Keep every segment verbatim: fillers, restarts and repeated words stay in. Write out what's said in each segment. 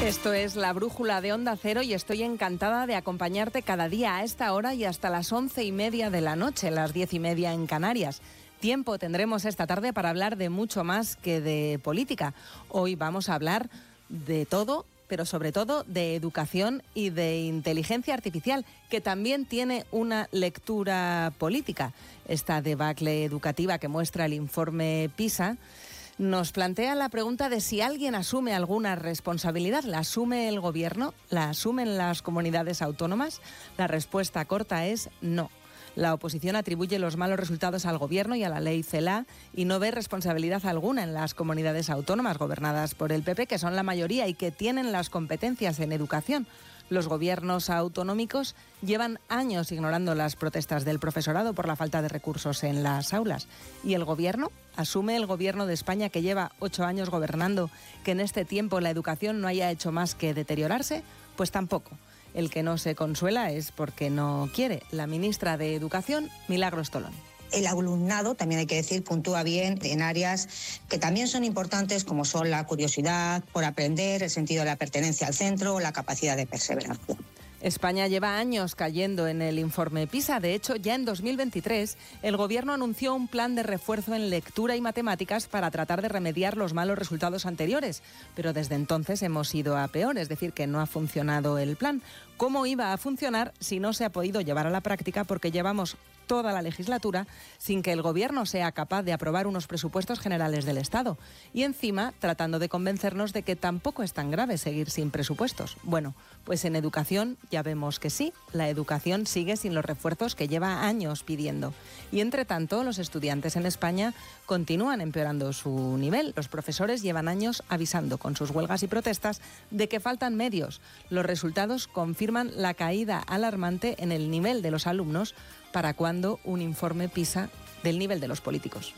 Esto es La Brújula de Onda Cero y estoy encantada de acompañarte cada día a esta hora y hasta las once y media de la noche, las diez y media en Canarias. Tiempo tendremos esta tarde para hablar de mucho más que de política. Hoy vamos a hablar de todo, pero sobre todo de educación y de inteligencia artificial, que también tiene una lectura política. Esta debacle educativa que muestra el informe PISA nos plantea la pregunta de si alguien asume alguna responsabilidad. ¿La asume el gobierno? ¿La asumen las comunidades autónomas? La respuesta corta es no. La oposición atribuye los malos resultados al gobierno y a la ley CELA y no ve responsabilidad alguna en las comunidades autónomas gobernadas por el P P, que son la mayoría y que tienen las competencias en educación. Los gobiernos autonómicos llevan años ignorando las protestas del profesorado por la falta de recursos en las aulas. ¿Y el gobierno? ¿Asume el gobierno de España, que lleva ocho años gobernando, que en este tiempo la educación no haya hecho más que deteriorarse? Pues tampoco. El que no se consuela es porque no quiere. La ministra de Educación, Milagros Tolón. El alumnado, también hay que decir, puntúa bien en áreas que también son importantes, como son la curiosidad por aprender, el sentido de la pertenencia al centro o la capacidad de perseverancia. España lleva años cayendo en el informe PISA. De hecho, ya en dos mil veintitrés, el Gobierno anunció un plan de refuerzo en lectura y matemáticas para tratar de remediar los malos resultados anteriores. Pero desde entonces hemos ido a peor, es decir, que no ha funcionado el plan. ¿Cómo iba a funcionar si no se ha podido llevar a la práctica? Porque llevamos toda la legislatura sin que el Gobierno sea capaz de aprobar unos presupuestos generales del Estado. Y encima, tratando de convencernos de que tampoco es tan grave seguir sin presupuestos. Bueno, pues en educación ya vemos que sí, la educación sigue sin los refuerzos que lleva años pidiendo. Y entre tanto, los estudiantes en España continúan empeorando su nivel. Los profesores llevan años avisando con sus huelgas y protestas de que faltan medios. Los resultados confirman la caída alarmante en el nivel de los alumnos. ¿Para cuándo un informe PISA del nivel de los políticos?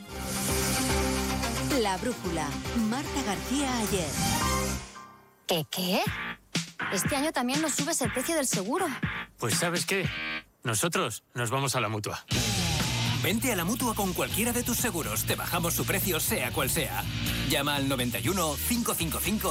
La Brújula, Marta García Ayer. ¿Qué qué? Este año también nos subes el precio del seguro. Pues ¿sabes qué? Nosotros nos vamos a la Mutua. Vente a la Mutua con cualquiera de tus seguros. Te bajamos su precio sea cual sea. Llama al noventa y uno, cinco cinco cinco